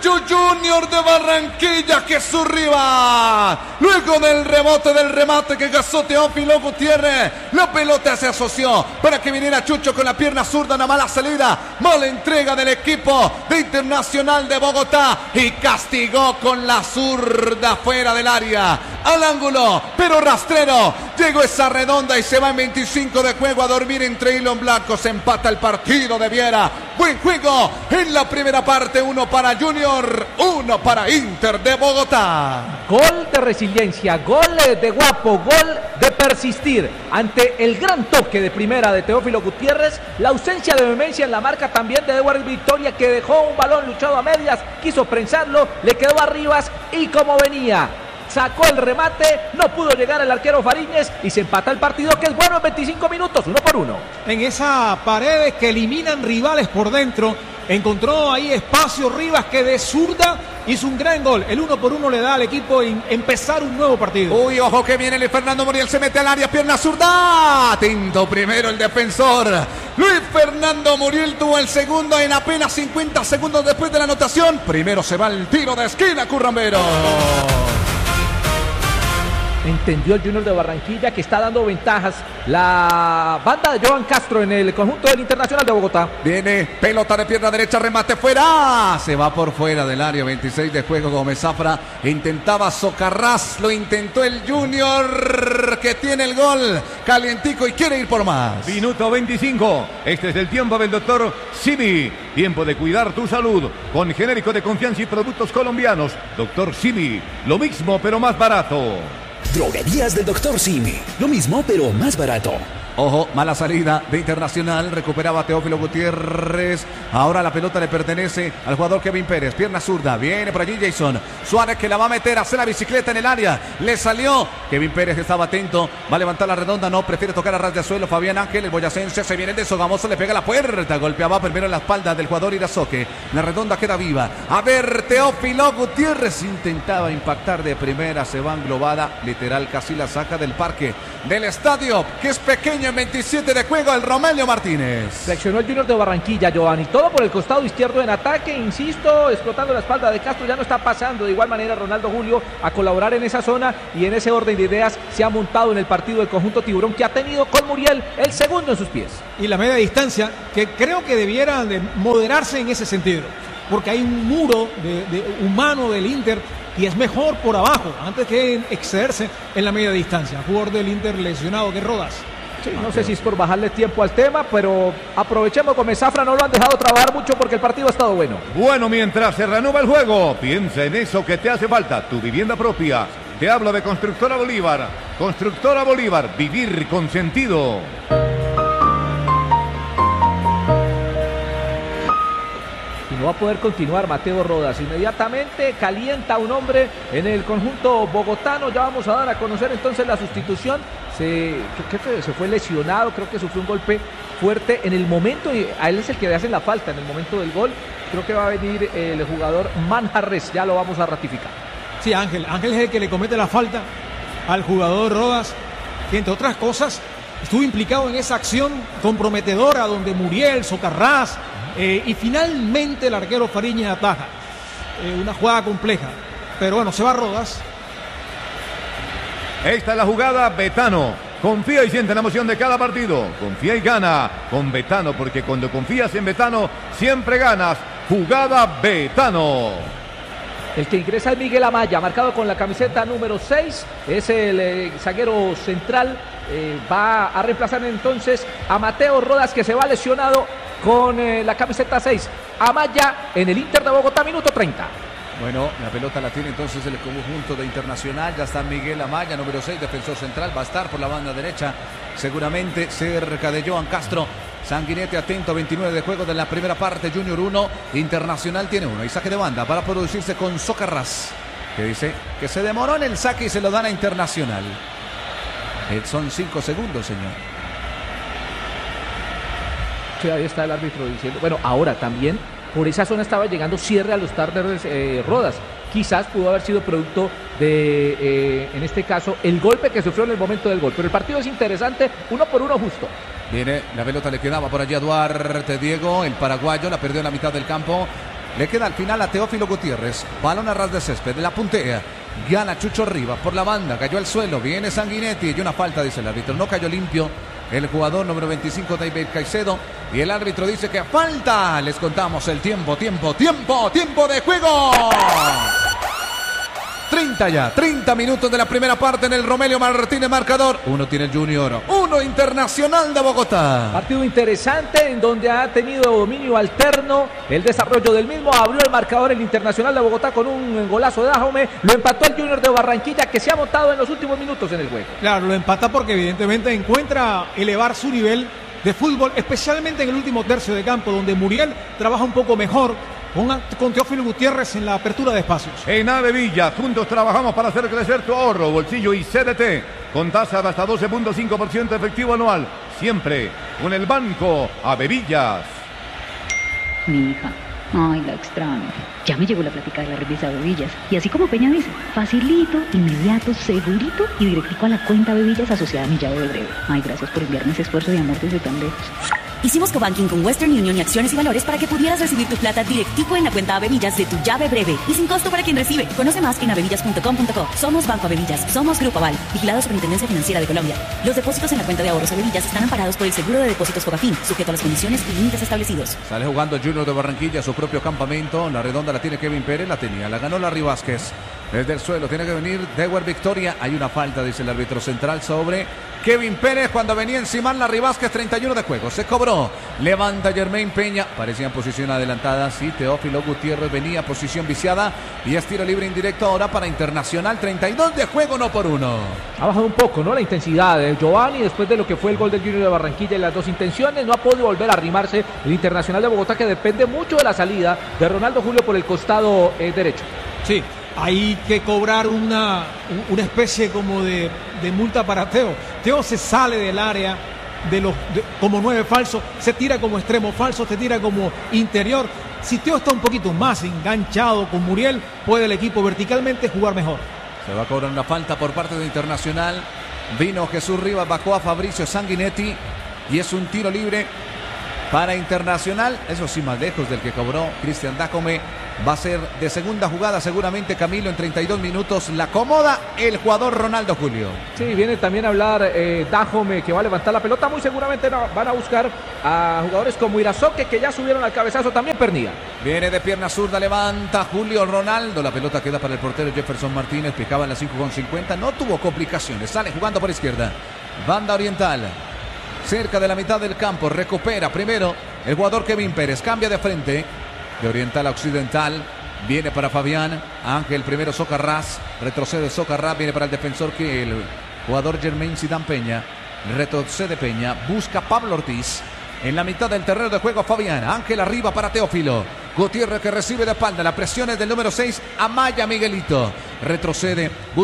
hecho Junior de Barranquilla, que es su rival. Luego del rebote, del remate que gastó Teófilo Gutiérrez, la pelota se asoció para que viniera Chucho con la pierna zurda, una mala salida, mala entrega del equipo de Internacional de Bogotá y castigó con la zurda fuera del área, al ángulo, pero rastrero. Llegó esa redonda y se va en 25 de juego a dormir entre hilo en blanco. Se empata el partido de Viera. Buen juego en la primera parte, 1 para Junior, 1 para Inter de Bogotá. Gol de resiliencia, gol de Guapo, gol de persistir ante el gran toque de primera de Teófilo Gutiérrez, la ausencia de vehemencia en la marca también de Edward Victoria, que dejó un balón luchado a medias, quiso prensarlo, le quedó arriba y como venía, sacó el remate, no pudo llegar el arquero Fariñez y se empata el partido, que es bueno en 25 minutos, 1-1. En esa paredes que eliminan rivales por dentro, encontró ahí espacio Rivas, que de zurda hizo un gran gol. El 1-1 le da al equipo empezar un nuevo partido. Uy, ojo que viene Luis Fernando Muriel, se mete al área, pierna zurda. Atento primero el defensor. Luis Fernando Muriel tuvo el segundo en apenas 50 segundos después de la anotación. Primero se va el tiro de esquina, Currambero. Entendió el Junior de Barranquilla que está dando ventajas la banda de Johan Castro en el conjunto del Internacional de Bogotá. Viene pelota de pierna derecha, remate fuera. Se va por fuera del área, 26 de juego. Gómez Zafra intentaba Socarrás, lo intentó el Junior, que tiene el gol calientico y quiere ir por más. Minuto 25. Este es el tiempo del doctor Simi. Tiempo de cuidar tu salud con genérico de confianza y productos colombianos. Doctor Simi, lo mismo pero más barato. Droguerías del Dr. Simi. Lo mismo, pero más barato. Ojo, mala salida de Internacional. Recuperaba Teófilo Gutiérrez. Ahora la pelota le pertenece al jugador Kevin Pérez. Pierna zurda. Viene por allí Jason Suárez, que la va a meter. Hace la bicicleta en el área. Le salió. Kevin Pérez estaba atento. Va a levantar la redonda. No, prefiere tocar a ras de suelo. Fabián Ángel, el boyacense. Se viene de Sogamoso. Le pega la puerta. Golpeaba primero en la espalda del jugador Irazoque. La redonda queda viva. A ver, Teófilo Gutiérrez intentaba impactar de primera. Se va englobada. Literal, casi la saca del parque del estadio, que es pequeño. En 27 de juego, el Romelio Martínez. Seleccionó el Junior de Barranquilla, Giovanni. Todo por el costado izquierdo en ataque, insisto, explotando la espalda de Castro. Ya no está pasando de igual manera Ronaldo Julio a colaborar en esa zona, y en ese orden de ideas se ha montado en el partido del conjunto Tiburón, que ha tenido con Muriel el segundo en sus pies. Y la media distancia, que creo que debieran de moderarse en ese sentido, porque hay un muro humano del Inter y es mejor por abajo, antes que excederse en la media distancia. Jugador del Inter lesionado, que Rodas. Sí, no sé si es por bajarle tiempo al tema, pero aprovechemos. Con Zafra no lo han dejado trabajar mucho porque el partido ha estado bueno. Bueno, mientras se reanuda el juego, piensa en eso que te hace falta, tu vivienda propia. Te hablo de Constructora Bolívar. Constructora Bolívar, vivir con sentido. No va a poder continuar Mateo Rodas. Inmediatamente calienta un hombre en el conjunto bogotano. Ya vamos a dar a conocer entonces la sustitución. Creo que se fue lesionado, creo que sufrió un golpe fuerte en el momento, y a él es el que le hacen la falta en el momento del gol. Creo que va a venir el jugador Manjarres, ya lo vamos a ratificar. Sí, Ángel es el que le comete la falta al jugador Rodas, que entre otras cosas estuvo implicado en esa acción comprometedora donde Muriel, Socarrás, y finalmente el arquero Fariñez ataja. Una jugada compleja, pero bueno, se va Rodas. Esta es la jugada. Betano, confía y siente la emoción de cada partido. Confía y gana con Betano, porque cuando confías en Betano siempre ganas. Jugada Betano. El que ingresa es Miguel Amaya, marcado con la camiseta número 6. Es el zaguero central. Va a reemplazar entonces a Mateo Rodas, que se va lesionado con la camiseta 6. Amaya en el Inter de Bogotá, minuto 30. Bueno, la pelota la tiene entonces el conjunto de Internacional. Ya está Miguel Amaya, número 6, defensor central. Va a estar por la banda derecha, seguramente cerca de Johan Castro. Sanguinete atento, 29 de juego de la primera parte. Junior 1, Internacional tiene 1. Y saque de banda para producirse con Socarrás, que dice que se demoró en el saque y se lo dan a Internacional. Son 5 segundos, señor. Sí, ahí está el árbitro diciendo. Bueno, ahora también por esa zona estaba llegando cierre a los Turner Rodas. Quizás pudo haber sido producto de, en este caso, el golpe que sufrió en el momento del gol. Pero el partido es interesante, 1-1 justo. Viene, la pelota le quedaba por allí a Duarte Diego, el paraguayo, la perdió en la mitad del campo. Le queda al final a Teófilo Gutiérrez. Balón a ras de césped, la puntea. Gana Chucho Rivas por la banda, cayó al suelo. Viene Sanguinetti y una falta, dice el árbitro. No cayó limpio el jugador número 25, David Caicedo. Y el árbitro dice que falta. Les contamos el tiempo de juego. 30 minutos de la primera parte en el Romelio Martínez marcador. Uno tiene el Junior, uno Internacional de Bogotá. Partido interesante en donde ha tenido dominio alterno. El desarrollo del mismo abrió el marcador el Internacional de Bogotá con un golazo de Dajome. Lo empató el Junior de Barranquilla, que se ha montado en los últimos minutos en el juego. Claro, lo empata porque evidentemente encuentra elevar su nivel de fútbol, especialmente en el último tercio de campo, donde Muriel trabaja un poco mejor con Teófilo Gutiérrez en la apertura de espacios. En Avevillas, juntos trabajamos para hacer crecer tu ahorro, bolsillo y CDT, con tasa de hasta 12.5% efectivo anual, siempre con el banco Avevillas. Mi hija, ay, la extraño. Ya me llegó la plática de la revista Avevillas. Y así como Peña dice, facilito, inmediato, segurito y directico a la cuenta Avevillas asociada a mi llave de breve. Ay, gracias por enviarme ese esfuerzo de amor desde tan lejos. Hicimos cobanking con Western Union y Acciones y Valores para que pudieras recibir tu plata directico en la cuenta Avevillas de tu llave breve y sin costo para quien recibe. Conoce más en avevillas.com.co. Somos Banco Avevillas, somos Grupo Aval, vigilado Superintendencia Financiera de Colombia. Los depósitos en la cuenta de ahorros Avevillas están amparados por el Seguro de Depósitos Fogafín, sujeto a las condiciones y límites establecidos. Sale jugando el Junior de Barranquilla, su propio campamento. La redonda la tiene Kevin Pérez, la tenía, la ganó Larry Vázquez. Desde el suelo tiene que venir Dewar Victoria. Hay una falta, dice el árbitro central, sobre Kevin Pérez cuando venía encima Larry Vázquez. 31 de juego, se cobró. Levanta Germain Peña, parecía en posición adelantada. Sí, Teófilo Gutiérrez venía posición viciada y es tiro libre indirecto ahora para Internacional. 32 de juego, no por uno. Ha bajado un poco, ¿no?, la intensidad de Giovanni después de lo que fue el gol del Junior de Barranquilla y las dos intenciones. No ha podido volver a arrimarse el Internacional de Bogotá, que depende mucho de la salida de Ronaldo Julio por el costado derecho. Sí, hay que cobrar una especie como de multa para Teo. Teo se sale del área como 9 falso, se tira como extremo falso, se tira como interior. Si Teo está un poquito más enganchado con Muriel, puede el equipo verticalmente jugar mejor. Se va a cobrar una falta por parte de Internacional. Vino Jesús Rivas, bajó a Fabricio Sanguinetti y es un tiro libre para Internacional. Eso sí, más lejos del que cobró Cristian Dajome. Va a ser de segunda jugada seguramente, Camilo. En 32 minutos la acomoda el jugador Ronaldo Julio. Sí, viene también a hablar Dajome, que va a levantar la pelota. Muy seguramente van a buscar a jugadores como Irazoque, que ya subieron al cabezazo. También Pernilla. Viene de pierna zurda, levanta Julio Ronaldo. La pelota queda para el portero Jefferson Martínez. Picaba en la 5:50. No tuvo complicaciones. Sale jugando por izquierda. Banda oriental. Cerca de la mitad del campo. Recupera primero el jugador Kevin Pérez. Cambia de frente. De oriental a occidental. Viene para Fabián. Ángel primero Socarrás. Retrocede Socarrás. Viene para el defensor, que el jugador Germain Zidane Peña. Retrocede Peña. Busca Pablo Ortiz. En la mitad del terreno de juego Fabián. Ángel arriba para Teófilo. Gutiérrez, que recibe de espalda. La presión es del número 6. Amaya Miguelito. Retrocede.